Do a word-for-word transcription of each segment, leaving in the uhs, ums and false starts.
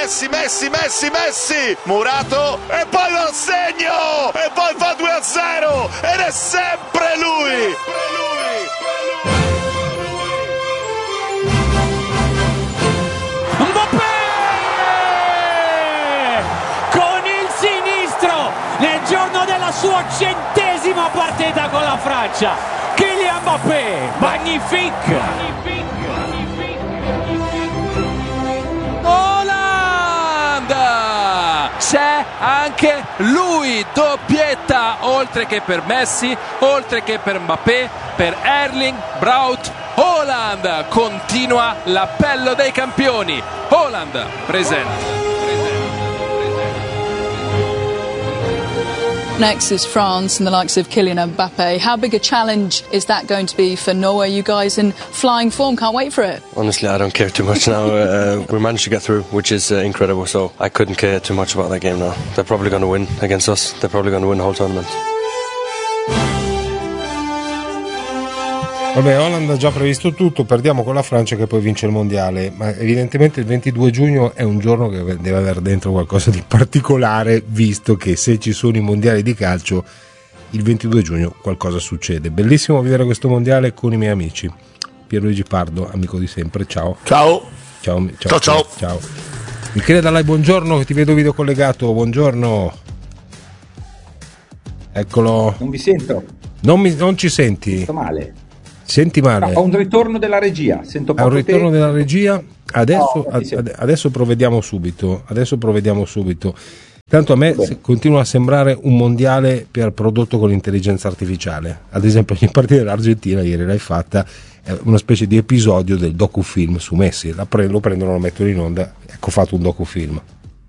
Messi, Messi, Messi, Messi, Murato e poi lo segno e poi fa due a zero ed è sempre lui. Mbappé con il sinistro nel giorno della sua centesima partita con la Francia. Kylian Mbappé, magnifique. C'è anche lui, doppietta, oltre che per Messi, oltre che per Mbappé, per Erling Braut Haaland. Continua l'appello dei campioni. Haaland presente. Next is France and the likes of Kylian Mbappé. How big a challenge is that going to be for Norway? You guys in flying form, can't wait for it. Honestly, I don't care too much now. Uh, we managed to get through, which is uh, incredible, so I couldn't care too much about that game now. They're probably going to win against us. They're probably going to win the whole tournament. Vabbè, Haaland ha già previsto tutto, perdiamo con la Francia che poi vince il mondiale, ma evidentemente il ventidue giugno è un giorno che deve avere dentro qualcosa di particolare, visto che se ci sono i mondiali di calcio il ventidue giugno qualcosa succede. Bellissimo vedere questo mondiale con i miei amici. Pierluigi Pardo, amico di sempre, ciao. Ciao. Ciao, ciao. Ciao. Ciao. Michele Dallai, buongiorno, ti vedo video collegato, buongiorno. Eccolo. Non vi sento. Non, mi, non ci senti? Sto male. Senti male. No, ho un ritorno della regia. Sento È un ritorno te. della regia. Adesso, no, ad, adesso provvediamo subito. Adesso provvediamo subito. Tanto a me se, continua a sembrare un mondiale per prodotto con l'intelligenza artificiale. Ad esempio, ogni partita dell'Argentina ieri l'hai fatta, è una specie di episodio del docufilm su Messi. La pre, lo prendono, lo mettono in onda. Ecco, fatto un docufilm.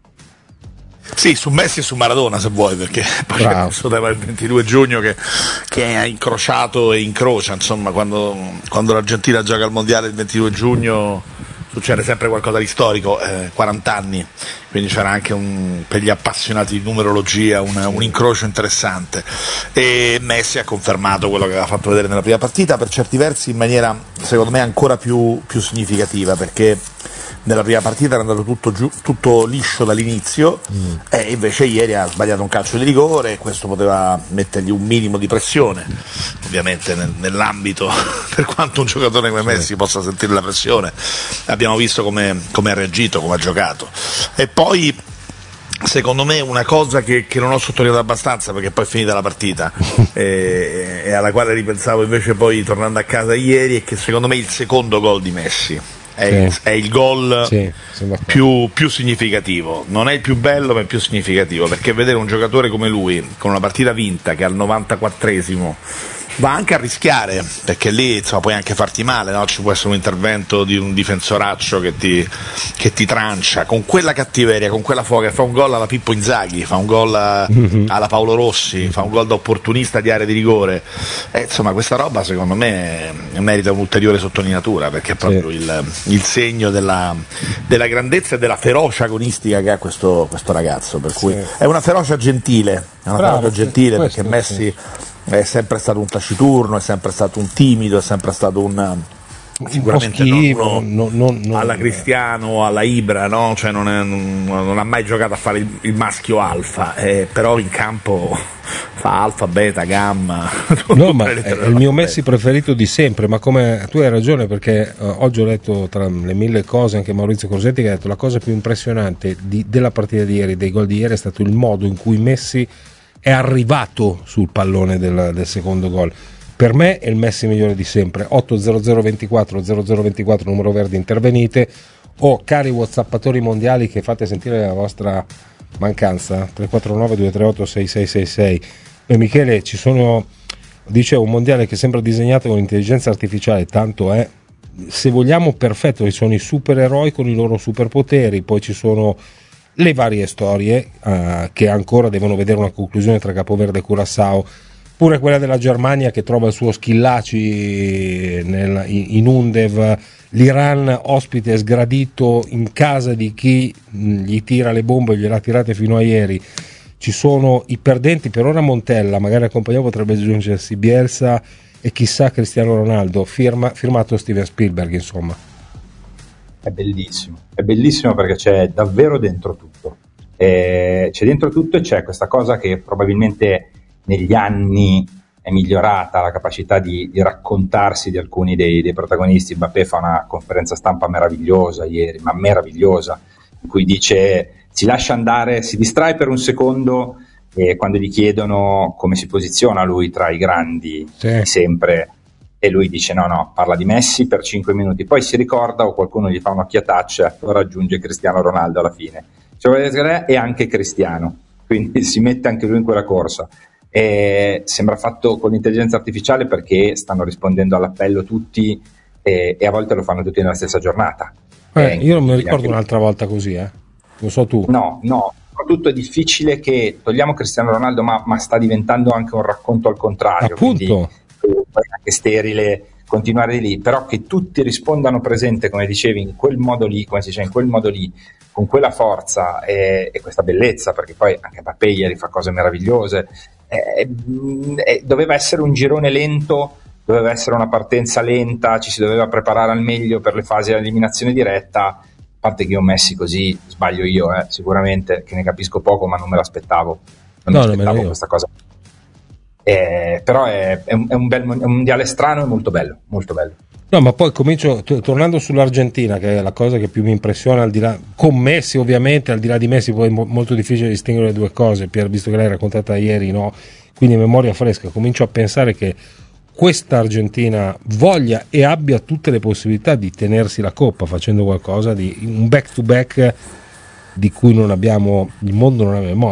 Sì, su Messi e su Maradona se vuoi, perché poi c'è questo tema del ventidue giugno che, che è incrociato e incrocia, insomma, quando, quando l'Argentina gioca al mondiale il ventidue giugno succede sempre qualcosa di storico, eh, quaranta anni, quindi c'era anche un, per gli appassionati di numerologia un, un incrocio interessante e Messi ha confermato quello che aveva fatto vedere nella prima partita, per certi versi in maniera secondo me ancora più, più significativa, perché nella prima partita era andato tutto, giù, tutto liscio dall'inizio mm. e invece ieri ha sbagliato un calcio di rigore e questo poteva mettergli un minimo di pressione, ovviamente nel, nell'ambito per quanto un giocatore come Messi possa sentire la pressione. Abbiamo visto come, come ha reagito, come ha giocato. E poi secondo me una cosa che, che non ho sottolineato abbastanza, perché poi è finita la partita e, e alla quale ripensavo invece poi tornando a casa ieri, è che secondo me il secondo gol di Messi È, sì. è il gol sì, più, più significativo, non è il più bello ma è il più significativo, perché vedere un giocatore come lui con una partita vinta che al novantaquattresimo va anche a rischiare, perché lì insomma puoi anche farti male, no? Ci può essere un intervento di un difensoraccio che ti, che ti trancia, con quella cattiveria, con quella foga, fa un gol alla Pippo Inzaghi, fa un gol alla Paolo Rossi, fa un gol da opportunista di area di rigore, e, insomma questa roba secondo me merita un'ulteriore sottolineatura, perché è proprio sì. il, il segno della, della grandezza e della ferocia agonistica che ha questo, questo ragazzo, per cui sì. è una ferocia gentile, è una Bravo, ferocia gentile sì, perché Messi sì. è sempre stato un taciturno, è sempre stato un timido, è sempre stato un sicuramente un schifo, non, non, non, alla Cristiano, alla Ibra, no? Cioè non, è, non, non ha mai giocato a fare il, il maschio alfa, eh, però in campo fa alfa, beta, gamma. No, ma è il mio Messi preferito di sempre, ma come tu hai ragione, perché uh, oggi ho letto tra le mille cose anche Maurizio Crosetti che ha detto la cosa più impressionante di, della partita di ieri, dei gol di ieri, è stato il modo in cui Messi è arrivato sul pallone del, del secondo gol. Per me è il Messi migliore di sempre. Otto zero zero ventiquattro zero zero ventiquattro numero verde, intervenite, o cari whatsappatori mondiali che fate sentire la vostra mancanza, tre quattro nove due tre otto sei sei sei sei. E Michele, ci sono, dicevo, un mondiale che sembra disegnato con intelligenza artificiale, tanto è, se vogliamo, perfetto, ci sono i supereroi con i loro superpoteri, poi ci sono le varie storie uh, che ancora devono vedere una conclusione tra Capoverde e Curaçao, pure quella della Germania che trova il suo Schillaci nel, in Undev, l'Iran ospite sgradito in casa di chi gli tira le bombe, gliela tirate fino a ieri. Ci sono i perdenti, per ora Montella, magari accompagnato potrebbe aggiungersi Bielsa e chissà Cristiano Ronaldo, firma, firmato Steven Spielberg, insomma. è bellissimo, è bellissimo perché c'è davvero dentro tutto. Eh, c'è dentro tutto e c'è questa cosa che probabilmente negli anni è migliorata, la capacità di, di raccontarsi di alcuni dei, dei protagonisti. Mbappé fa una conferenza stampa meravigliosa ieri, ma meravigliosa, in cui dice, si lascia andare, si distrae per un secondo e quando gli chiedono come si posiziona lui tra i grandi, sì. sempre, e lui dice no no, parla di Messi per cinque minuti, poi si ricorda o qualcuno gli fa un'occhiataccia e raggiunge Cristiano Ronaldo alla fine, cioè, e anche Cristiano, quindi si mette anche lui in quella corsa. E sembra fatto con l'intelligenza artificiale perché stanno rispondendo all'appello tutti e, e a volte lo fanno tutti nella stessa giornata. Eh, io non mi ricordo anche... un'altra volta così, eh. Non so tu. No, no, soprattutto è difficile che togliamo Cristiano Ronaldo, ma, ma sta diventando anche un racconto al contrario. Appunto. Quindi è anche sterile continuare di lì, però che tutti rispondano presente, come dicevi, in quel modo lì, come si dice, in quel modo lì, con quella forza e, e questa bellezza, perché poi anche Mbappé ieri fa cose meravigliose. Eh, eh, doveva essere un girone lento, doveva essere una partenza lenta, ci si doveva preparare al meglio per le fasi dell'eliminazione diretta. A parte che io Messi così sbaglio io, eh, sicuramente, che ne capisco poco, ma non me l'aspettavo, non no, mi aspettavo questa cosa. Eh, però è, è, un, è, un bel, è un mondiale strano e molto bello, molto bello. No, ma poi comincio, t- tornando sull'Argentina, che è la cosa che più mi impressiona, al di là, con Messi ovviamente, al di là di Messi poi è mo- molto difficile distinguere le due cose, Pier, visto che l'hai raccontata ieri, no? Quindi memoria fresca, comincio a pensare che questa Argentina voglia e abbia tutte le possibilità di tenersi la coppa facendo qualcosa di un back to back di cui non abbiamo, il mondo non ha memoria.